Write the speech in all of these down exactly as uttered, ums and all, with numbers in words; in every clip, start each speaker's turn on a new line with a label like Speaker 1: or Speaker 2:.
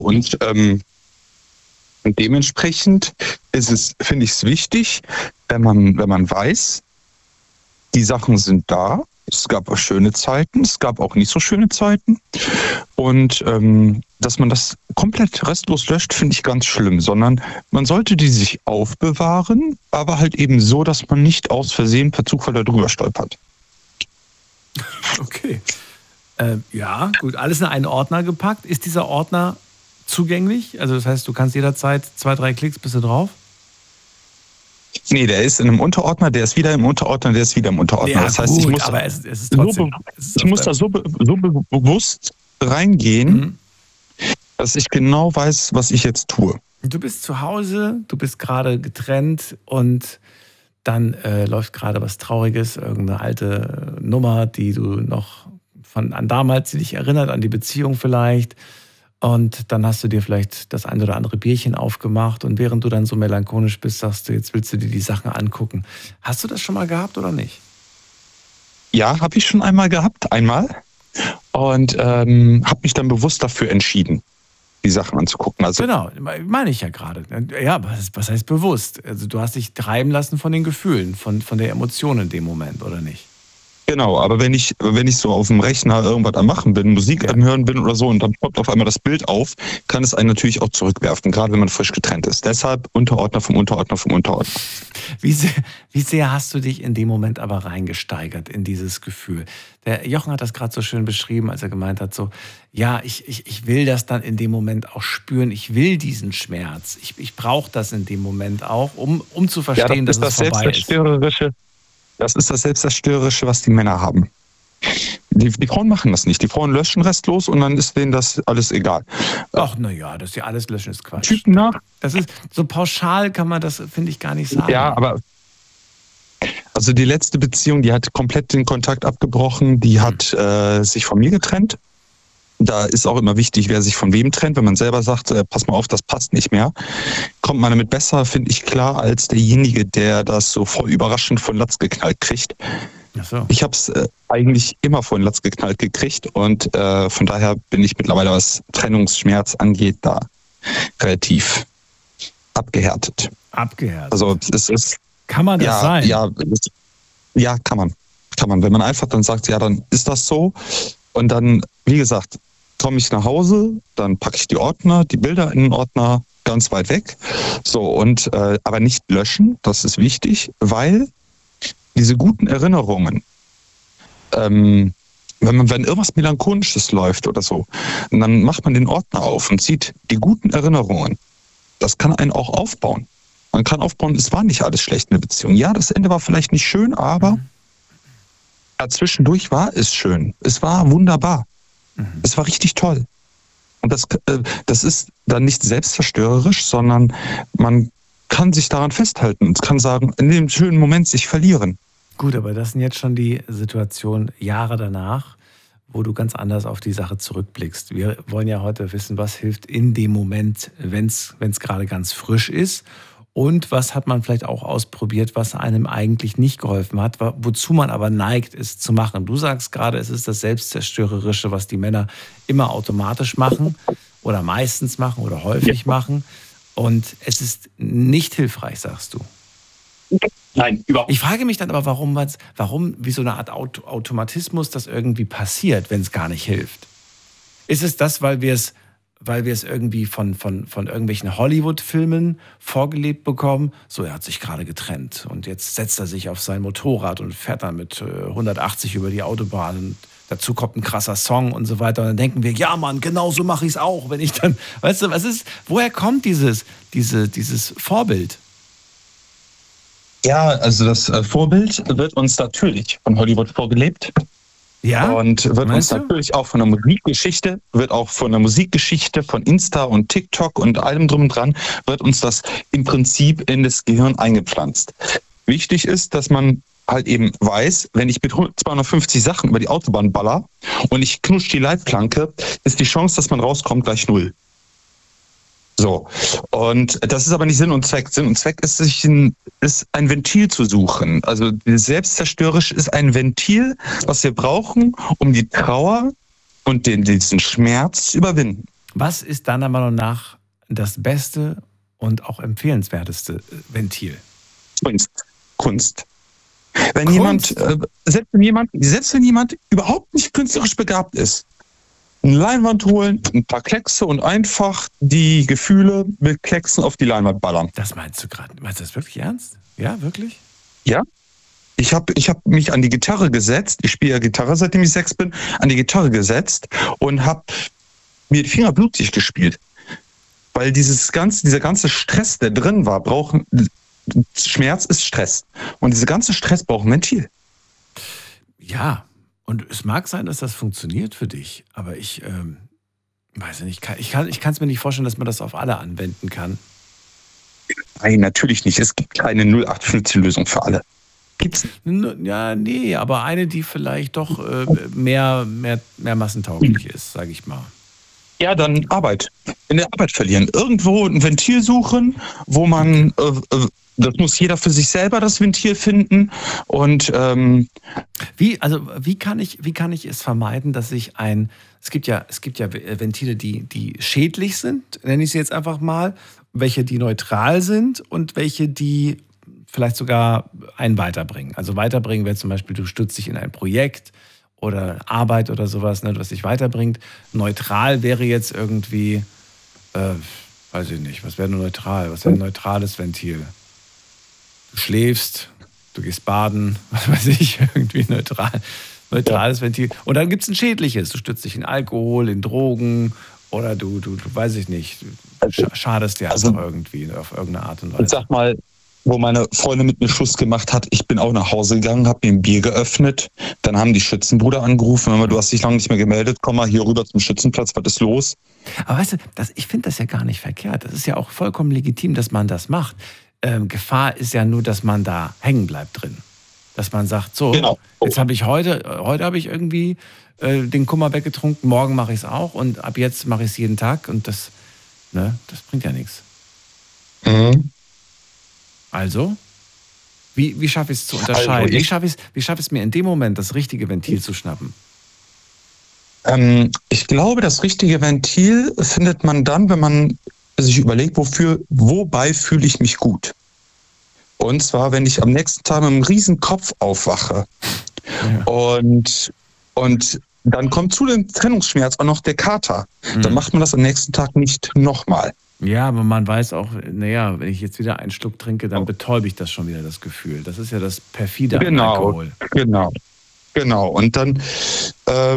Speaker 1: Und ähm, dementsprechend ist es, finde ich es wichtig, wenn man, wenn man weiß, die Sachen sind da. Es gab auch schöne Zeiten, es gab auch nicht so schöne Zeiten. Und ähm, dass man das komplett restlos löscht, finde ich ganz schlimm, sondern man sollte die sich aufbewahren, aber halt eben so, dass man nicht aus Versehen per Zufall da drüber stolpert.
Speaker 2: Okay. Äh, ja, gut, alles in einen Ordner gepackt. Ist dieser Ordner zugänglich? Also das heißt, du kannst jederzeit zwei, drei Klicks bist du drauf?
Speaker 1: Nee, der ist in einem Unterordner, der ist wieder im Unterordner, der ist wieder im Unterordner.
Speaker 2: Ja,
Speaker 1: das heißt,
Speaker 2: gut,
Speaker 1: ich muss,
Speaker 2: aber es, es ist trotzdem,
Speaker 1: so,
Speaker 2: es ist
Speaker 1: ich muss da so, be, so be, bewusst reingehen, mhm. dass ich genau weiß, was ich jetzt tue.
Speaker 2: Du bist zu Hause, du bist gerade getrennt und dann äh, läuft gerade was Trauriges, irgendeine alte Nummer, die du noch von an damals, die dich erinnert, an die Beziehung vielleicht. Und dann hast du dir vielleicht das ein oder andere Bierchen aufgemacht und während du dann so melancholisch bist, sagst du, jetzt willst du dir die Sachen angucken. Hast du das schon mal gehabt oder nicht?
Speaker 1: Ja, habe ich schon einmal gehabt, einmal. Und ähm, habe mich dann bewusst dafür entschieden, die Sachen anzugucken. Also,
Speaker 2: genau, meine ich ja gerade. Ja, was, was heißt bewusst? Also du hast dich treiben lassen von den Gefühlen, von, von der Emotion in dem Moment, oder nicht?
Speaker 1: Genau, aber wenn ich, wenn ich so auf dem Rechner irgendwas am Machen bin, Musik am Hören bin oder so und dann poppt auf einmal das Bild auf, kann es einen natürlich auch zurückwerfen, gerade wenn man frisch getrennt ist. Deshalb Unterordner vom Unterordner vom Unterordner.
Speaker 2: Wie sehr, wie sehr hast du dich in dem Moment aber reingesteigert in dieses Gefühl? Der Jochen hat das gerade so schön beschrieben, als er gemeint hat, so, ja, ich, ich, ich will das dann in dem Moment auch spüren, ich will diesen Schmerz, ich, ich brauche das in dem Moment auch, um, um zu verstehen, ja, das dass es vorbei ist.
Speaker 1: Das ist das Selbstzerstörerische, was die Männer haben. Die, die Frauen machen das nicht. Die Frauen löschen restlos und dann ist denen das alles egal.
Speaker 2: Ach, naja, dass die alles löschen ist Quatsch.
Speaker 1: Typen nach.
Speaker 2: Das ist, so pauschal kann man das, finde ich, gar nicht sagen.
Speaker 1: Ja, aber also die letzte Beziehung, die hat komplett den Kontakt abgebrochen, die hat äh, sich von mir getrennt. Da ist auch immer wichtig, wer sich von wem trennt. Wenn man selber sagt, äh, pass mal auf, das passt nicht mehr, kommt man damit besser, finde ich, klar, als derjenige, der das so voll überraschend von Latz geknallt kriegt.
Speaker 2: Ach so.
Speaker 1: Ich habe es äh, eigentlich immer von Latz geknallt gekriegt und äh, von daher bin ich mittlerweile, was Trennungsschmerz angeht, da relativ abgehärtet.
Speaker 2: Abgehärtet?
Speaker 1: Also es ist...
Speaker 2: Kann man das
Speaker 1: ja,
Speaker 2: sein?
Speaker 1: Ja, es, ja, kann man. Kann man. Wenn man einfach dann sagt, ja, dann ist das so und dann, wie gesagt, komme ich nach Hause, dann packe ich die Ordner, die Bilder in den Ordner ganz weit weg. So, und äh, aber nicht löschen, das ist wichtig, weil diese guten Erinnerungen, ähm, wenn man, wenn irgendwas Melancholisches läuft oder so, dann macht man den Ordner auf und sieht die guten Erinnerungen. Das kann einen auch aufbauen. Man kann aufbauen, es war nicht alles schlecht in der Beziehung. Ja, das Ende war vielleicht nicht schön, aber ja, zwischendurch war es schön. Es war wunderbar. Es war richtig toll. Und das, das ist dann nicht selbstzerstörerisch, sondern man kann sich daran festhalten und kann sagen, in dem schönen Moment sich verlieren.
Speaker 2: Gut, aber das sind jetzt schon die Situationen Jahre danach, wo du ganz anders auf die Sache zurückblickst. Wir wollen ja heute wissen, was hilft in dem Moment, wenn es gerade ganz frisch ist. Und was hat man vielleicht auch ausprobiert, was einem eigentlich nicht geholfen hat, wozu man aber neigt, es zu machen. Du sagst gerade, es ist das Selbstzerstörerische, was die Männer immer automatisch machen oder meistens machen oder häufig machen. Und es ist nicht hilfreich, sagst du.
Speaker 1: Nein, überhaupt nicht.
Speaker 2: Ich frage mich dann aber, warum, warum wie so eine Art Automatismus das irgendwie passiert, wenn es gar nicht hilft. Ist es das, weil wir es weil wir es irgendwie von, von, von irgendwelchen Hollywood-Filmen vorgelebt bekommen. So, er hat sich gerade getrennt und jetzt setzt er sich auf sein Motorrad und fährt dann mit hundertachtzig über die Autobahn. Und dazu kommt ein krasser Song und so weiter. Und dann denken wir, ja Mann, genau so mache ich es auch. Wenn ich dann, weißt du, was ist, woher kommt dieses, diese, dieses Vorbild?
Speaker 1: Ja, also das Vorbild wird uns natürlich von Hollywood vorgelebt.
Speaker 2: Ja?
Speaker 1: Und wird uns
Speaker 2: du?
Speaker 1: natürlich auch von der Musikgeschichte, wird auch von der Musikgeschichte, von Insta und TikTok und allem drum und dran, wird uns das im Prinzip in das Gehirn eingepflanzt. Wichtig ist, dass man halt eben weiß, wenn ich mit zweihundertfünfzig Sachen über die Autobahn baller und ich knutsche die Leitplanke, ist die Chance, dass man rauskommt, gleich null. So. Und das ist aber nicht Sinn und Zweck. Sinn und Zweck ist, sich ein, ist ein Ventil zu suchen. Also selbstzerstörerisch ist ein Ventil, was wir brauchen, um die Trauer und den, diesen Schmerz zu überwinden.
Speaker 2: Was ist deiner Meinung nach das beste und auch empfehlenswerteste Ventil?
Speaker 1: Kunst. Kunst. Wenn
Speaker 2: Kunst?
Speaker 1: jemand, äh, selbst wenn jemand, selbst wenn jemand überhaupt nicht künstlerisch begabt ist, eine Leinwand holen, ein paar Kleckse und einfach die Gefühle mit Klecksen auf die Leinwand ballern.
Speaker 2: Das meinst du gerade? Meinst du das wirklich ernst? Ja, wirklich?
Speaker 1: Ja. Ich habe ich hab mich an die Gitarre gesetzt, ich spiele ja Gitarre, seitdem ich sechs bin, an die Gitarre gesetzt und habe mir die Finger blutig gespielt. Weil dieses ganze, dieser ganze Stress, der drin war, braucht, Schmerz ist Stress. Und dieser ganze Stress braucht ein Ventil.
Speaker 2: Ja, und es mag sein, dass das funktioniert für dich, aber ich ähm, weiß nicht, ich kann es ich kann, ich kann's mir nicht vorstellen, dass man das auf alle anwenden kann.
Speaker 1: Nein, natürlich nicht. Es gibt keine null acht fünfzehn Lösung für alle. Gibt's nicht.
Speaker 2: Ja, nee, aber eine, die vielleicht doch äh, mehr, mehr, mehr massentauglich ist, sage ich mal.
Speaker 1: Ja, dann Arbeit. In der Arbeit verlieren. Irgendwo ein Ventil suchen, wo man, äh, äh, das muss jeder für sich selber das Ventil finden. Und ähm,
Speaker 2: Wie, also wie kann ich, wie kann ich es vermeiden, dass ich ein, es gibt ja, es gibt ja Ventile, die, die schädlich sind, nenne ich sie jetzt einfach mal, welche die neutral sind und welche die vielleicht sogar einen weiterbringen. Also weiterbringen wäre zum Beispiel, du stützt dich in ein Projekt oder Arbeit oder sowas, ne, was dich weiterbringt. Neutral wäre jetzt irgendwie, äh, weiß ich nicht, was wäre neutral? Was wäre ein neutrales Ventil? Du schläfst, du gehst baden, was weiß ich, irgendwie neutral, neutrales ja. Ventil. Und dann gibt es ein schädliches. Du stützt dich in Alkohol, in Drogen oder du, du, du weiß ich nicht, sch- schadest dir also einfach irgendwie auf irgendeine Art und Weise.
Speaker 1: Ich sag mal, wo meine Freundin mit mir Schluss gemacht hat, ich bin auch nach Hause gegangen, habe mir ein Bier geöffnet, dann haben die Schützenbrüder angerufen, du hast dich lange nicht mehr gemeldet, komm mal hier rüber zum Schützenplatz, was ist los?
Speaker 2: Aber weißt du, das, ich finde das ja gar nicht verkehrt, das ist ja auch vollkommen legitim, dass man das macht. Ähm, Gefahr ist ja nur, dass man da hängen bleibt drin. Dass man sagt, so, genau. jetzt habe ich heute, heute habe ich irgendwie äh, den Kummer weggetrunken, morgen mache ich es auch und ab jetzt mache ich es jeden Tag und das, ne, das bringt ja nichts.
Speaker 1: Mhm.
Speaker 2: Also, wie, wie schaffe ich es zu unterscheiden? Also wie schaffe ich es, wie schaffe ich es mir in dem Moment, das richtige Ventil zu schnappen?
Speaker 1: Ähm, ich glaube, das richtige Ventil findet man dann, wenn man sich überlegt, wofür, wobei fühle ich mich gut. Und zwar, wenn ich am nächsten Tag mit einem riesen Kopf aufwache. Ja. Und, und dann kommt zu dem Trennungsschmerz auch noch der Kater. Mhm. Dann macht man das am nächsten Tag nicht nochmal.
Speaker 2: Ja, aber man weiß auch, naja, wenn ich jetzt wieder einen Schluck trinke, dann betäube ich das schon wieder, das Gefühl. Das ist ja das perfide an
Speaker 1: genau,
Speaker 2: Alkohol.
Speaker 1: Genau, genau. Und dann, äh,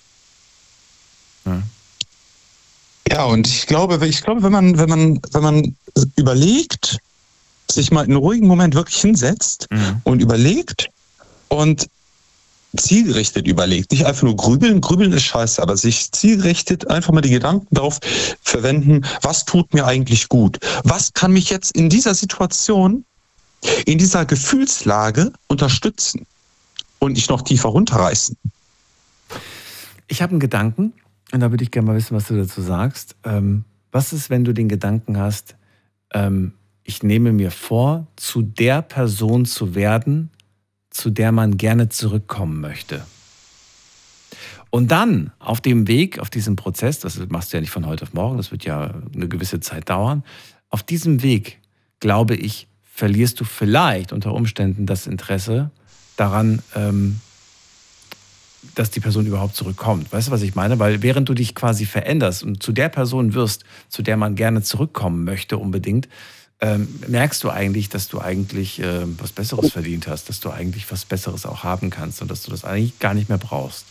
Speaker 1: ja. ja, und ich glaube, ich glaube, wenn man, wenn man, wenn man überlegt, sich mal in einem ruhigen Moment wirklich hinsetzt mhm. und überlegt und zielgerichtet überlegt, nicht einfach nur grübeln, grübeln ist scheiße, aber sich zielgerichtet einfach mal die Gedanken darauf verwenden, was tut mir eigentlich gut? Was kann mich jetzt in dieser Situation, in dieser Gefühlslage unterstützen und nicht noch tiefer runterreißen?
Speaker 2: Ich habe einen Gedanken und da würde ich gerne mal wissen, was du dazu sagst. Ähm, was ist, wenn du den Gedanken hast, ähm, ich nehme mir vor, zu der Person zu werden, zu der man gerne zurückkommen möchte. Und dann auf dem Weg, auf diesem Prozess, das machst du ja nicht von heute auf morgen, das wird ja eine gewisse Zeit dauern, auf diesem Weg, glaube ich, verlierst du vielleicht unter Umständen das Interesse daran, ähm, dass die Person überhaupt zurückkommt. Weißt du, was ich meine? Weil während du dich quasi veränderst und zu der Person wirst, zu der man gerne zurückkommen möchte unbedingt, Ähm, merkst du eigentlich, dass du eigentlich äh, was Besseres verdient hast, dass du eigentlich was Besseres auch haben kannst und dass du das eigentlich gar nicht mehr brauchst?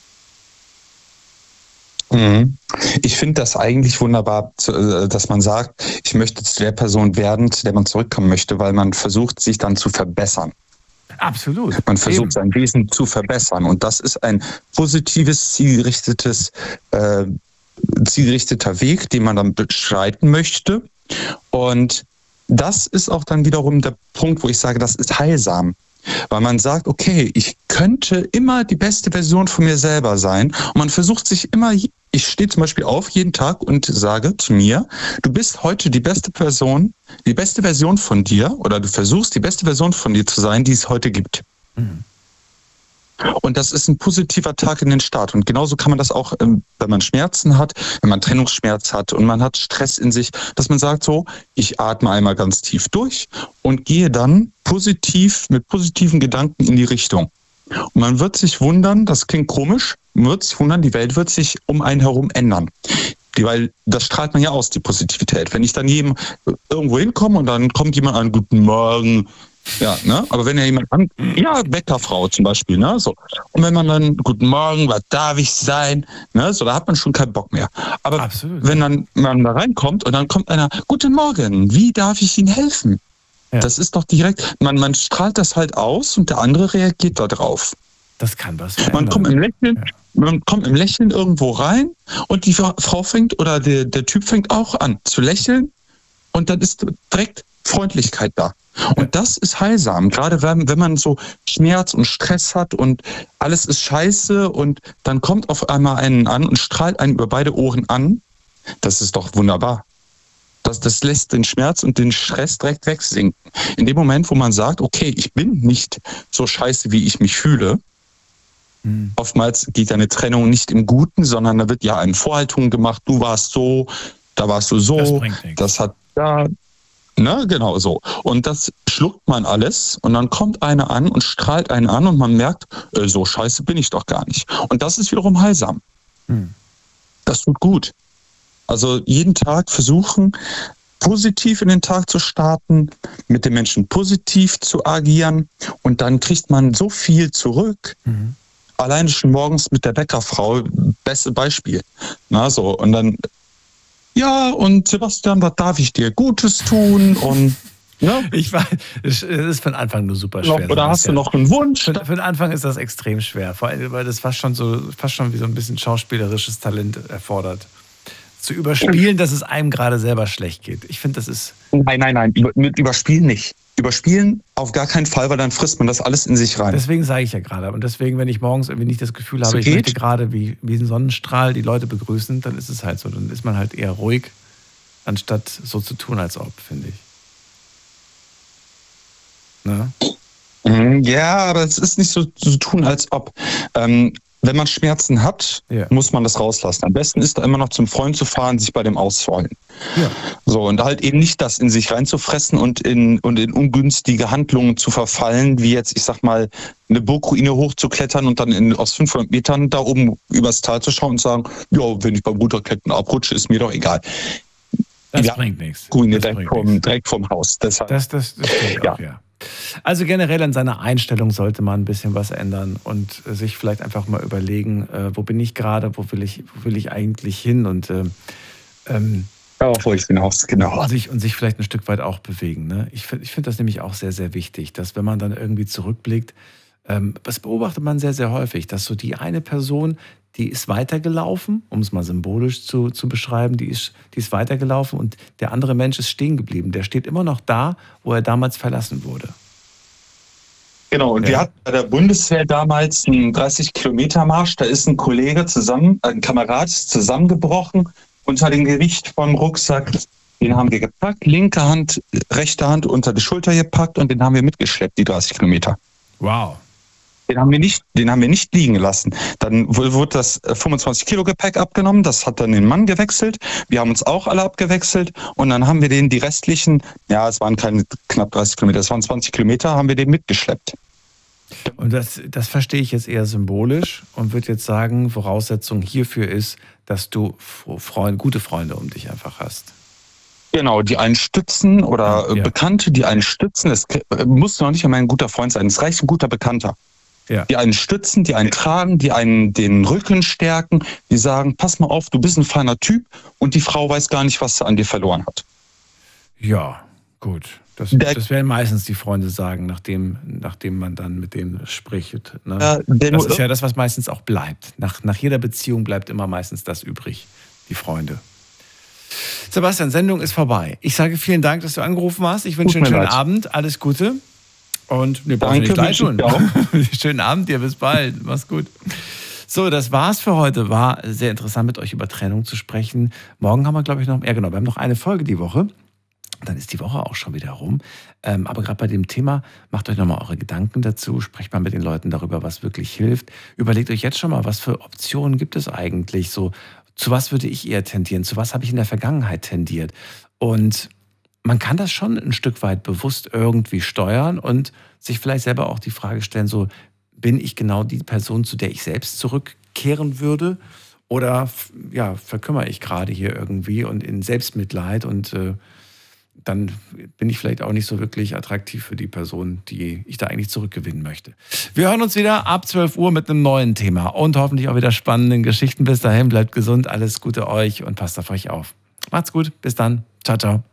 Speaker 1: Mhm. Ich finde das eigentlich wunderbar, dass man sagt, ich möchte zu der Person werden, zu der man zurückkommen möchte, weil man versucht, sich dann zu verbessern.
Speaker 2: Absolut.
Speaker 1: Man versucht,
Speaker 2: Eben.
Speaker 1: sein Wesen zu verbessern. Und das ist ein positives, zielgerichtetes, äh, zielgerichteter Weg, den man dann beschreiten möchte. Und das ist auch dann wiederum der Punkt, wo ich sage, das ist heilsam. Weil man sagt, okay, ich könnte immer die beste Version von mir selber sein. Und man versucht sich immer, ich stehe zum Beispiel auf jeden Tag und sage zu mir, du bist heute die beste Person, die beste Version von dir, oder du versuchst die beste Version von dir zu sein, die es heute gibt. Mhm. Und das ist ein positiver Tag in den Start. Und genauso kann man das auch, wenn man Schmerzen hat, wenn man Trennungsschmerz hat und man hat Stress in sich, dass man sagt so, ich atme einmal ganz tief durch und gehe dann positiv, mit positiven Gedanken in die Richtung. Und man wird sich wundern, das klingt komisch, man wird sich wundern, die Welt wird sich um einen herum ändern. Die, weil das strahlt man ja aus, die Positivität. Wenn ich dann jedem irgendwo hinkomme und dann kommt jemand an, guten Morgen, ja, ne? Aber wenn ja jemand an, ja, Bäckerfrau zum Beispiel, ne? So. Und wenn man dann, guten Morgen, was darf ich sein? Ne? So, da hat man schon keinen Bock mehr. Aber Absolut. Wenn dann man da reinkommt und dann kommt einer, guten Morgen, wie darf ich Ihnen helfen? Ja. Das ist doch direkt, man, man strahlt das halt aus und der andere reagiert da drauf.
Speaker 2: Das kann was verändern.
Speaker 1: Man kommt im Lächeln, ja. man kommt im Lächeln irgendwo rein und die Frau fängt oder der, der Typ fängt auch an zu lächeln und dann ist direkt Freundlichkeit da. Und das ist heilsam, gerade wenn, wenn man so Schmerz und Stress hat und alles ist scheiße und dann kommt auf einmal einen an und strahlt einen über beide Ohren an. Das ist doch wunderbar. Das, das lässt den Schmerz und den Stress direkt wegsinken. In dem Moment, wo man sagt, okay, ich bin nicht so scheiße, wie ich mich fühle. Mhm. Oftmals geht eine Trennung nicht im Guten, sondern da wird ja eine Vorhaltung gemacht, du warst so, da warst du so, das bringt nichts. Das hat ja... Ne, genau so. Und das schluckt man alles und dann kommt einer an und strahlt einen an und man merkt, äh, so scheiße bin ich doch gar nicht. Und das ist wiederum heilsam. Hm. Das tut gut. Also jeden Tag versuchen, positiv in den Tag zu starten, mit den Menschen positiv zu agieren und dann kriegt man so viel zurück. Mhm. Alleine schon morgens mit der Bäckerfrau, beste Beispiel. Na, so, und dann ja, und Sebastian, was darf ich dir Gutes tun? Und ja.
Speaker 2: Ich weiß, es ist von Anfang nur super schwer.
Speaker 1: Oder hast du noch einen Wunsch?
Speaker 2: Für, für den Anfang ist das extrem schwer, vor allem, weil das fast schon so, fast schon wie so ein bisschen schauspielerisches Talent erfordert. Zu überspielen, dass es einem gerade selber schlecht geht. Ich finde, das ist...
Speaker 1: Nein, nein, nein, mit Überspielen nicht. Überspielen auf gar keinen Fall, weil dann frisst man das alles in sich rein.
Speaker 2: Deswegen sage ich ja gerade. Und deswegen, wenn ich morgens irgendwie nicht das Gefühl habe, so ich möchte gerade wie, wie ein Sonnenstrahl die Leute begrüßen, dann ist es halt so. Dann ist man halt eher ruhig, anstatt so zu tun, als ob, finde ich. Ne?
Speaker 1: Ja, aber es ist nicht so zu tun, als ob. Ähm, wenn man Schmerzen hat, ja. muss man das rauslassen. Am besten ist da immer noch zum Freund zu fahren, sich bei dem auszuheulen. Ja. So, und halt eben nicht das in sich reinzufressen und in, und in ungünstige Handlungen zu verfallen, wie jetzt, ich sag mal, eine Burgruine hochzuklettern und dann in, aus fünfhundert Metern da oben übers Tal zu schauen und sagen, ja, wenn ich beim Runterklettern abrutsche, ist mir doch egal.
Speaker 2: Das ja, bringt nichts.
Speaker 1: Ruine direkt vom, direkt vom Haus. Deshalb.
Speaker 2: Das, das, das stimmt ja. auch, ja. Also generell an seiner Einstellung sollte man ein bisschen was ändern und sich vielleicht einfach mal überlegen, äh, wo bin ich gerade, wo will ich, wo will ich eigentlich hin und äh, ähm,
Speaker 1: ja, wo ich hinaus, genau.
Speaker 2: Und sich, und sich vielleicht ein Stück weit auch bewegen. Ne? Ich finde ich find das nämlich auch sehr, sehr wichtig, dass wenn man dann irgendwie zurückblickt, ähm, das beobachtet man sehr, sehr häufig, dass so die eine Person, die ist weitergelaufen, um es mal symbolisch zu, zu beschreiben, die ist, die ist weitergelaufen und der andere Mensch ist stehen geblieben. Der steht immer noch da, wo er damals verlassen wurde.
Speaker 1: Genau, und ja. wir hatten bei der Bundeswehr damals einen dreißig-Kilometer-Marsch, da ist ein Kollege zusammen, ein Kamerad ist zusammengebrochen unter dem Gewicht vom Rucksack. Den haben wir gepackt, linke Hand, rechte Hand unter die Schulter gepackt und den haben wir mitgeschleppt, die dreißig Kilometer.
Speaker 2: Wow.
Speaker 1: Den haben wir nicht, den haben wir nicht liegen gelassen. Dann wurde das fünfundzwanzig Kilo Gepäck abgenommen, das hat dann den Mann gewechselt. Wir haben uns auch alle abgewechselt und dann haben wir den die restlichen, ja, es waren keine knapp dreißig Kilometer, es waren zwanzig Kilometer, haben wir den mitgeschleppt.
Speaker 2: Und das, das verstehe ich jetzt eher symbolisch und würde jetzt sagen, Voraussetzung hierfür ist, dass du Freunde, gute Freunde um dich einfach hast.
Speaker 1: Genau, die einen stützen oder ja. Bekannte, die einen stützen. Es muss noch nicht einmal ein guter Freund sein, es reicht ein guter Bekannter. Ja. Die einen stützen, die einen tragen, die einen den Rücken stärken, die sagen, pass mal auf, du bist ein feiner Typ und die Frau weiß gar nicht, was sie an dir verloren hat.
Speaker 2: Ja, gut. Das, das werden meistens die Freunde sagen, nachdem, nachdem man dann mit denen spricht. Ne? Ja, das ist ja das, was meistens auch bleibt. Nach, nach jeder Beziehung bleibt immer meistens das übrig, die Freunde. Sebastian, Sendung ist vorbei. Ich sage vielen Dank, dass du angerufen hast. Ich wünsche dir einen schönen leid. Abend, alles Gute. Und wir brauchen nicht gleich tun. Schönen Abend dir, bis bald. Mach's gut. So, das war's für heute. War sehr interessant, mit euch über Trennung zu sprechen. Morgen haben wir, glaube ich, noch, ja genau, wir haben noch eine Folge die Woche. Dann ist die Woche auch schon wieder rum. Ähm, aber gerade bei dem Thema, macht euch nochmal eure Gedanken dazu, sprecht mal mit den Leuten darüber, was wirklich hilft. Überlegt euch jetzt schon mal, was für Optionen gibt es eigentlich? So, zu was würde ich eher tendieren? Zu was habe ich in der Vergangenheit tendiert? Und man kann das schon ein Stück weit bewusst irgendwie steuern und sich vielleicht selber auch die Frage stellen, so, bin ich genau die Person, zu der ich selbst zurückkehren würde? Oder f- ja, verkümmere ich gerade hier irgendwie und in Selbstmitleid und äh, dann bin ich vielleicht auch nicht so wirklich attraktiv für die Person, die ich da eigentlich zurückgewinnen möchte. Wir hören uns wieder ab zwölf Uhr mit einem neuen Thema und hoffentlich auch wieder spannenden Geschichten. Bis dahin, bleibt gesund, alles Gute euch und passt auf euch auf. Macht's gut, bis dann. Ciao, ciao.